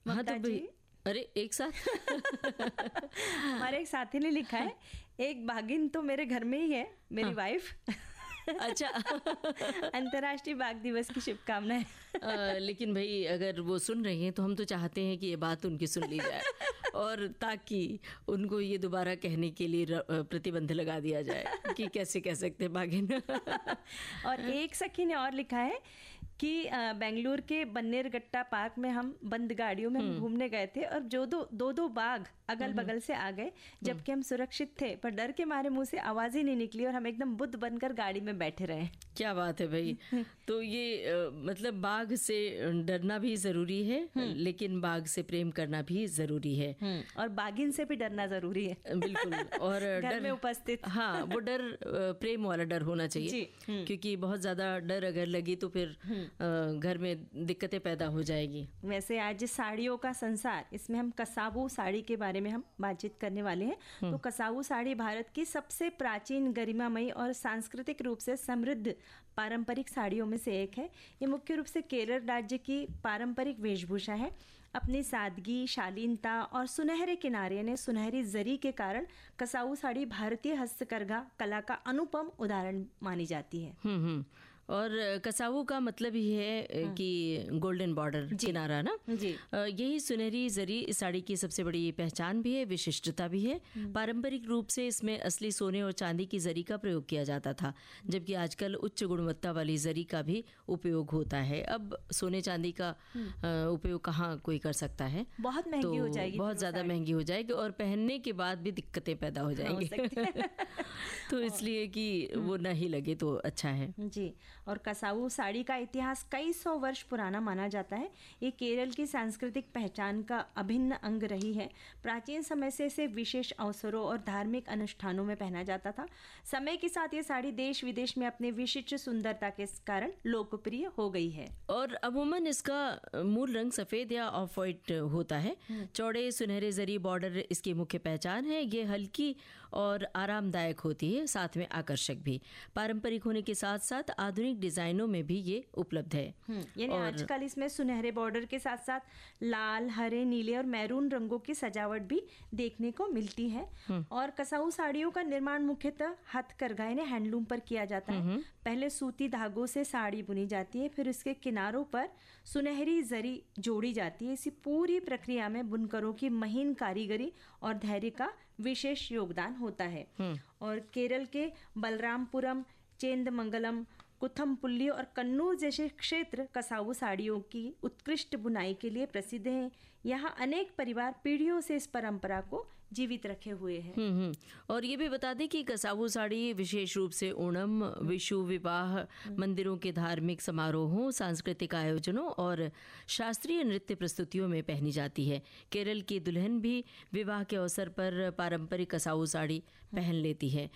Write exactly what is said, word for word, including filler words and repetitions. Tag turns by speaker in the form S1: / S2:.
S1: हाँ तो
S2: ममता
S1: भाई,
S2: जी,
S1: अरे एक साथ
S2: हमारे एक साथी ने लिखा है, एक बाघिन तो मेरे घर में ही है, मेरी
S1: हाँ।
S2: वाइफ।
S1: अच्छा
S2: अंतर्राष्ट्रीय बाघ दिवस की शुभकामनाएं।
S1: अ, लेकिन भाई अगर वो सुन रही हैं तो हम तो चाहते हैं कि ये बात उनकी सुन ली जाए और ताकि उनको ये दोबारा कहने के लिए र- प्रतिबंध लगा दिया जाए कि कैसे कह सकते हैं बाघिन।
S2: और एक सखी ने और लिखा है कि अ, बेंगलुरु के बन्नेरगट्टा पार्क में हम बंद गाड़ियों में हम घूमने गए थे और जो दो दो दो बाघ अगल बगल से आ गए, जबकि हम सुरक्षित थे, पर डर के मारे मुंह से आवाज ही नहीं निकली और हम एकदम बुद्ध बनकर गाड़ी में बैठे रहे।
S1: क्या बात है भाई। तो ये अ, मतलब बाघ से डरना भी जरूरी है, लेकिन बाघ से प्रेम करना भी जरूरी है,
S2: और बाघिन से भी डरना जरूरी है।
S1: बिल्कुल। और
S2: घर
S1: डर
S2: में उपस्थित।
S1: हाँ, वो डर अ, प्रेम वाला डर होना चाहिए
S2: जी,
S1: क्योंकि बहुत ज्यादा डर अगर लगी तो फिर अ, घर में दिक्कतें पैदा हो जाएगी।
S2: वैसे आज साड़ियों का संसार, इसमें हम कसाबू साड़ी के बारे में हम बातचीत करने वाले हैं। तो कसाबू साड़ी भारत की सबसे प्राचीन, गरिमामयी और सांस्कृतिक रूप से समृद्ध पारंपरिक साड़ियों में से एक है। ये मुख्य रूप से केरल राज्य की पारंपरिक वेशभूषा है। अपनी सादगी, शालीनता और सुनहरे किनारे यानी सुनहरी जरी के कारण कसाऊ साड़ी भारतीय हस्तकरघा कला का अनुपम उदाहरण मानी जाती है।
S1: हम्म हम्म और कसावू का मतलब ही है कि गोल्डन बॉर्डर किनारा ना
S2: जी।
S1: अ, यही सुनहरी जरी इस साड़ी की सबसे बड़ी पहचान भी है, विशिष्टता भी है। पारंपरिक रूप से इसमें असली सोने और चांदी की जरी का प्रयोग किया जाता था, जबकि आजकल उच्च गुणवत्ता वाली जरी का भी उपयोग होता है। अब सोने चांदी का अ, उपयोग कहाँ कोई कर सकता है,
S2: बहुत महंगी
S1: तो
S2: हो जाएगी,
S1: बहुत ज्यादा महंगी हो जाएगी और पहनने के बाद भी दिक्कतें पैदा हो जाएंगी। तो इसलिए कि वो न ही लगे तो अच्छा है।
S2: जी। और कसाऊ साड़ी का इतिहास कई सौ वर्ष पुराना माना जाता है। ये केरल की सांस्कृतिक पहचान का अभिन्न अंग रही है। प्राचीन समय से इसे विशेष अवसरों और धार्मिक अनुष्ठानों में पहना जाता था। समय के साथ ये साड़ी देश विदेश में अपने विशिष्ट सुंदरता के कारण लोकप्रिय हो गई है।
S1: और अमूमन इसका मूल रंग सफेद या ऑफ व्हाइट होता है। चौड़े सुनहरे जरी बॉर्डर इसकी मुख्य पहचान है। ये हल्की और आरामदायक होती है, साथ में आकर्षक भी। पारंपरिक होने के साथ साथ आधुनिक डिजाइनों में भी ये उपलब्ध है।
S2: यानी आजकल इसमें सुनहरे बॉर्डर के साथ साथ लाल, हरे, नीले और मैरून रंगों की सजावट भी देखने को मिलती है। और कसाऊ साड़ियों का निर्माण मुख्यतः हथकरघा यानी हैंडलूम पर किया जाता है। पहले सूती धागों से साड़ी बुनी जाती है, फिर उसके किनारों पर सुनहरी जरी जोड़ी जाती है। इसी पूरी प्रक्रिया में बुनकरों की महीन कारीगरी और धैर्य का विशेष योगदान होता है। और केरल के बलरामपुरम, चेंदमंगलम, कुथमपुल्ली और कन्नूर जैसे क्षेत्र कसाऊ साड़ियों की उत्कृष्ट बुनाई के लिए प्रसिद्ध हैं। यहाँ अनेक परिवार पीढ़ियों से इस परंपरा को जीवित रखे हुए हैं।
S1: हम्म हम्म और ये भी बता दें कि कसावू साड़ी विशेष रूप से ओणम, विशु, विवाह, मंदिरों के धार्मिक समारोहों, सांस्कृतिक आयोजनों और शास्त्रीय नृत्य प्रस्तुतियों में पहनी जाती है। केरल की दुल्हन भी विवाह के अवसर पर पारंपरिक कसावू साड़ी पहन लेती है।